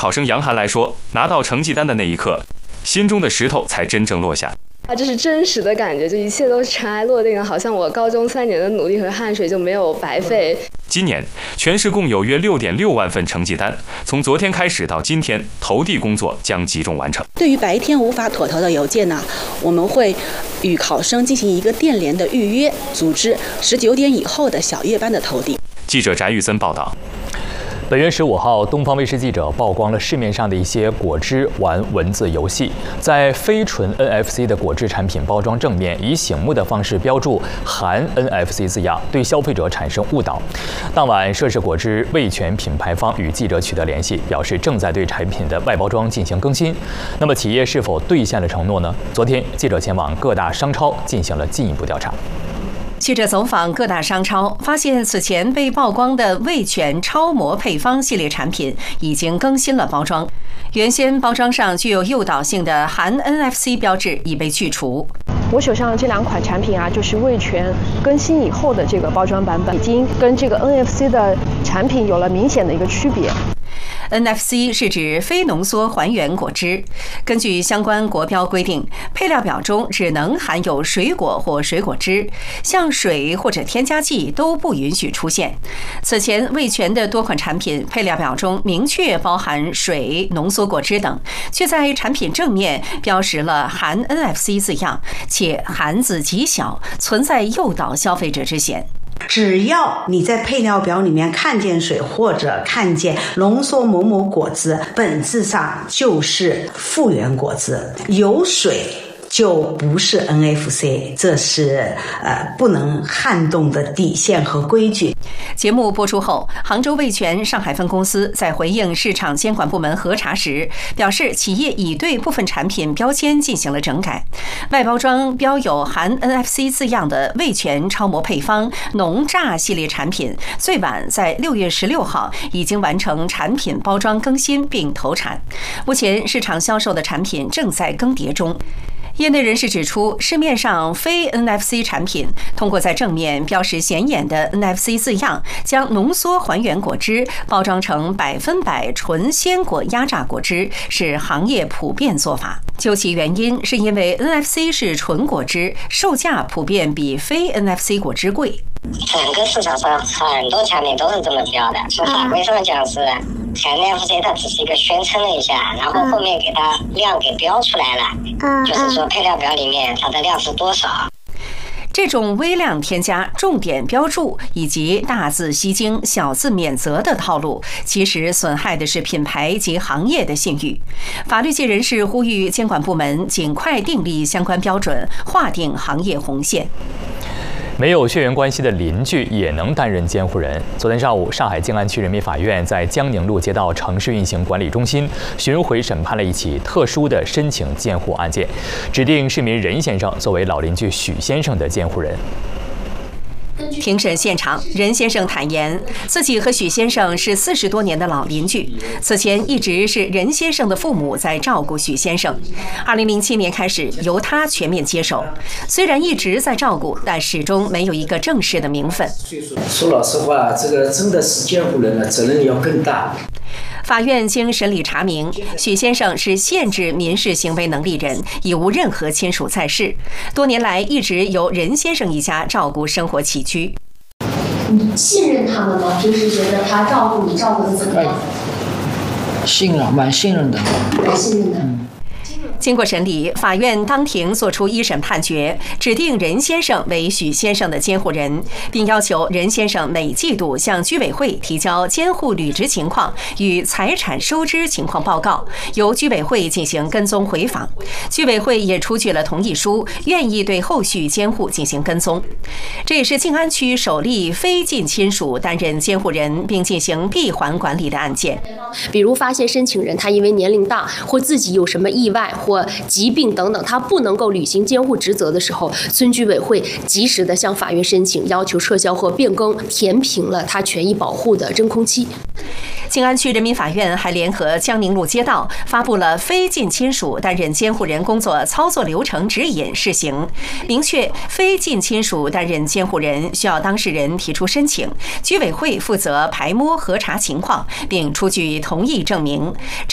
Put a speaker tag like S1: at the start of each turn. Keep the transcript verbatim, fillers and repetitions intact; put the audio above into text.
S1: 考生杨涵来说，拿到成绩单的那一刻，心中的石头才真正落下。
S2: 啊，这是真实的感觉，就一切都尘埃落定了，好像我高中三年的努力和汗水就没有白费。
S1: 今年全市共有约六点六万份成绩单，从昨天开始到今天，投递工作将集中完成。
S3: 对于白天无法妥投的邮件呢，我们会与考生进行一个电联的预约，组织十九点以后的小夜班的投递。
S1: 记者翟玉森报道。
S4: 本月十五号，东方卫视记者曝光了市面上的一些果汁玩文字游戏，在非纯 N F C 的果汁产品包装正面以醒目的方式标注含 N F C 字样，对消费者产生误导。当晚，涉事果汁味全品牌方与记者取得联系，表示正在对产品的外包装进行更新。那么，企业是否兑现了承诺呢？昨天，记者前往各大商超进行了进一步调查。
S5: 记者走访各大商超，发现此前被曝光的味全超模配方系列产品已经更新了包装，原先包装上具有诱导性的含 N F C 标志已被去除。
S6: 我手上的这两款产品啊，就是味全更新以后的这个包装版本，已经跟这个 N F C 的产品有了明显的一个区别。
S5: N F C 是指非浓缩还原果汁，根据相关国标规定，配料表中只能含有水果或水果汁，像水或者添加剂都不允许出现。此前味全的多款产品配料表中明确包含水、浓缩果汁等，却在产品正面标识了含 N F C 字样，且含字极小，存在诱导消费者之嫌。
S7: 只要你在配料表里面看见水或者看见浓缩某某果汁，本质上就是复原果汁，有水就不是 N F C， 这是呃不能撼动的底线和规矩。
S5: 节目播出后，杭州味全上海分公司在回应市场监管部门核查时表示，企业已对部分产品标签进行了整改，外包装标有含 N F C 字样的味全超模配方浓榨系列产品，最晚在六月十六号已经完成产品包装更新并投产，目前市场销售的产品正在更迭中。业内人士指出，市面上非 N F C 产品通过在正面标识显眼的 N F C 字样，将浓缩还原果汁包装成百分百纯鲜果压榨果汁，是行业普遍做法。究其原因，是因为 N F C 是纯果汁，售价普遍比非 N F C 果汁贵。
S8: 整个市场上很多产品都是这么标的，从法规上讲是含 N F C， 它只是一个宣称了一下，然后后面给它量给标出来了，就是说配料表里面它的量是多少。
S5: 这种微量添加、重点标注以及大字吸睛、小字免责的套路，其实损害的是品牌及行业的信誉。法律界人士呼吁监管部门尽快订立相关标准，划定行业红线。
S4: 没有血缘关系的邻居也能担任监护人。昨天上午，上海静安区人民法院在江宁路街道城市运行管理中心巡回审判了一起特殊的申请监护案件，指定市民任先生作为老邻居许先生的监护人。
S5: 庭审现场，任先生坦言，自己和许先生是四十多年的老邻居，此前一直是任先生的父母在照顾许先生。二零零七年开始，由他全面接手。虽然一直在照顾，但始终没有一个正式的名分。
S9: 说老实话，这个真的是监护人呢，责任要更大。
S5: 法院经审理查明，许先生是限制民事行为能力人，已无任何亲属在世，多年来一直由任先生一家照顾生活起居。
S10: 你信任他们吗？平时觉得他照顾你照顾的怎么样？
S9: 信任，蛮信任的。
S10: 蛮信任的。嗯。
S5: 经过审理，法院当庭作出一审判决，指定任先生为许先生的监护人，并要求任先生每季度向居委会提交监护履职情况与财产收支情况报告，由居委会进行跟踪回访。居委会也出具了同意书，愿意对后续监护进行跟踪。这也是静安区首例非近亲属担任监护人并进行闭环管理的案件。
S10: 比如发现申请人他因为年龄大或自己有什么意外或疾病等等，他不能够履行监护职责的时候，村居委会及时的向法院申请，要求撤销或变更，填平了他权益保护的真空期。
S5: 静安区人民法院还联合江宁路街道发布了非近亲属担任监护人工作操作流程指引试行，明确非近亲属担任监护人需要当事人提出申请，居委会负责排摸核查情况，并出具同意证明。